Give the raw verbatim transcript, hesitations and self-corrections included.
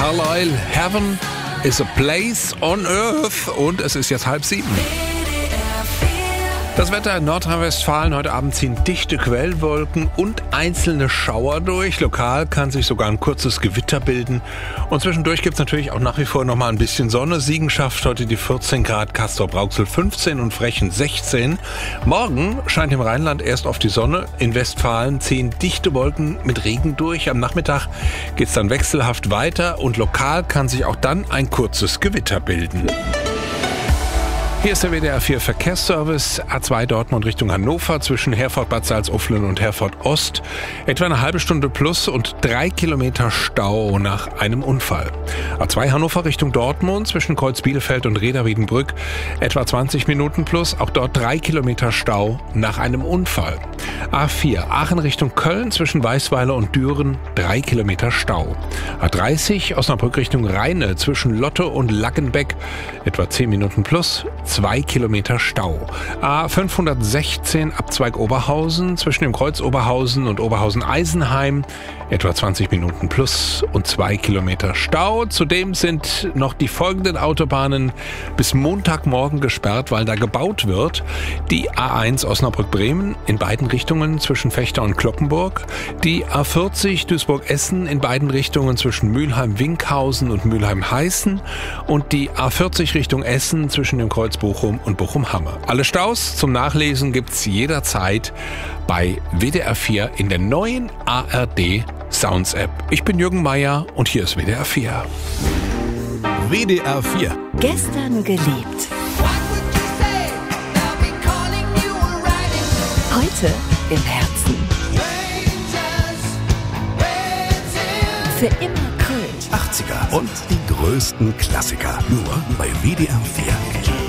Carlyle, Heaven is a place on earth und es ist jetzt halb sieben. Das Wetter in Nordrhein-Westfalen: heute Abend ziehen dichte Quellwolken und einzelne Schauer durch. Lokal kann sich sogar ein kurzes Gewitter bilden. Und zwischendurch gibt es natürlich auch nach wie vor noch mal ein bisschen Sonne. Siegen schafft heute die vierzehn Grad, Castrop-Rauxel fünfzehn und Frechen sechzehn. Morgen scheint im Rheinland erst auf die Sonne. In Westfalen ziehen dichte Wolken mit Regen durch. Am Nachmittag geht es dann wechselhaft weiter und lokal kann sich auch dann ein kurzes Gewitter bilden. Hier ist der W D R vier Verkehrsservice. A zwei Dortmund Richtung Hannover zwischen Herford-Bad Salzuflen und Herford-Ost. Etwa eine halbe Stunde plus und drei Kilometer Stau nach einem Unfall. A zwei Hannover Richtung Dortmund zwischen Kreuz Bielefeld und Reda-Wiedenbrück. Etwa zwanzig Minuten plus, auch dort drei Kilometer Stau nach einem Unfall. A vier Aachen Richtung Köln zwischen Weißweiler und Düren. drei Kilometer Stau. A dreißig Osnabrück Richtung Rheine zwischen Lotte und Lackenbeck. Etwa zehn Minuten plus, zwei Kilometer Stau. A fünfhundertsechzehn Abzweig Oberhausen zwischen dem Kreuz Oberhausen und Oberhausen-Eisenheim. Etwa zwanzig Minuten plus und zwei Kilometer Stau. Zudem sind noch die folgenden Autobahnen bis Montagmorgen gesperrt, weil da gebaut wird. Die A eins Osnabrück-Bremen in beiden Richtungen zwischen Vechta und Cloppenburg. Die A vierzig Duisburg-Essen in beiden Richtungen zwischen Mülheim-Winkhausen und Mülheim-Heißen. Und die A vierzig Richtung Essen zwischen dem Kreuz Bochum und Bochum-Hamme. Alle Staus zum Nachlesen gibt's jederzeit bei W D R vier in der neuen A R D Sounds App. Ich bin Jürgen Meier und hier ist W D R vier. W D R vier. Gestern geliebt. Heute im Herzen. Für immer Kult. achtziger und die größten Klassiker. Nur bei W D R vier.